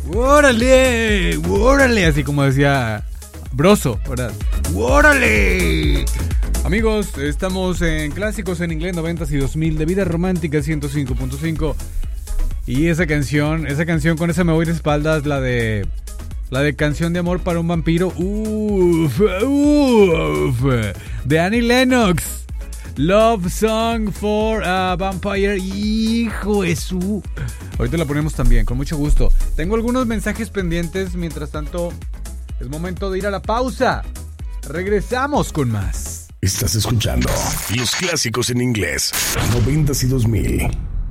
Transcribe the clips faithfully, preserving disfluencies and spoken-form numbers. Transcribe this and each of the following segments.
¡Órale! ¡Órale! Así como decía Broso, ¿verdad? ¡Órale! Amigos, estamos en Clásicos en Inglés noventas y dos mil de Vida Romántica ciento cinco punto cinco. Y esa canción, esa canción con esa me voy de espaldas, la de la de Canción de Amor para un Vampiro. Uf, uf, de Annie Lennox. Love Song for a Vampire. Hijo de su. Ahorita la ponemos también, con mucho gusto. Tengo algunos mensajes pendientes. Mientras tanto, es momento de ir a la pausa. Regresamos con más. Estás escuchando Los Clásicos en Inglés noventas y dos mil.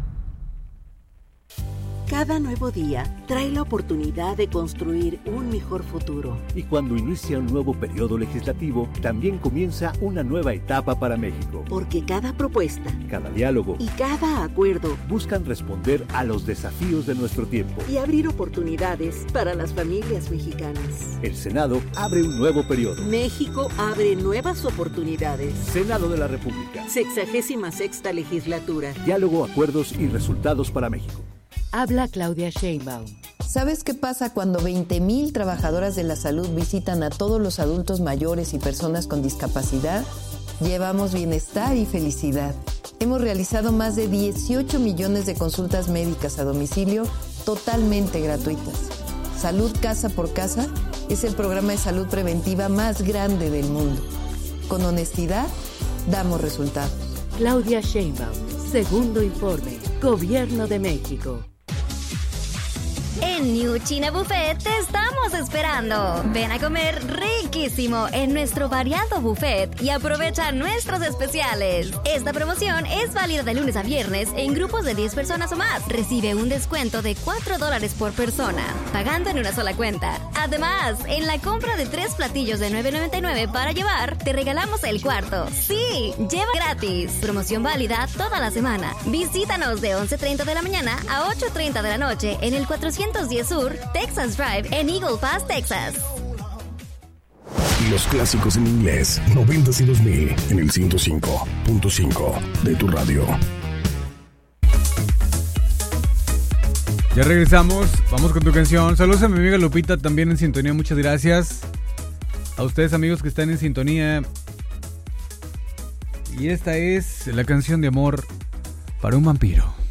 Cada nuevo día trae la oportunidad de construir un mejor futuro. Y cuando inicia un nuevo periodo legislativo, también comienza una nueva etapa para México. Porque cada propuesta, cada diálogo y cada acuerdo buscan responder a los desafíos de nuestro tiempo y abrir oportunidades para las familias mexicanas. El Senado abre un nuevo periodo. México abre nuevas oportunidades. Senado de la República. Sexagésima sexta legislatura. Diálogo, acuerdos y resultados para México. Habla Claudia Sheinbaum. ¿Sabes qué pasa cuando veinte mil trabajadoras de la salud visitan a todos los adultos mayores y personas con discapacidad? Llevamos bienestar y felicidad. Hemos realizado más de dieciocho millones de consultas médicas a domicilio totalmente gratuitas. Salud Casa por Casa es el programa de salud preventiva más grande del mundo. Con honestidad, damos resultados. Claudia Sheinbaum, segundo informe, Gobierno de México. En New China Buffet te estamos esperando. Ven a comer riquísimo en nuestro variado buffet y aprovecha nuestros especiales. Esta promoción es válida de lunes a viernes en grupos de diez personas o más. Recibe un descuento de cuatro dólares por persona, pagando en una sola cuenta. Además, en la compra de tres platillos de nueve noventa y nueve para llevar, te regalamos el cuarto. Sí, lleva gratis. Promoción válida toda la semana. Visítanos de once treinta de la mañana a ocho treinta de la noche en el cuatrocientos diez Sur, Texas Drive, en Eagle Pass, Texas. Los Clásicos en Inglés noventas y dos mil en el ciento cinco punto cinco de tu radio. Ya regresamos, vamos con tu canción. Saludos a mi amiga Lupita, también en sintonía, muchas gracias. A ustedes, amigos que están en sintonía. Y esta es la canción de amor para un vampiro.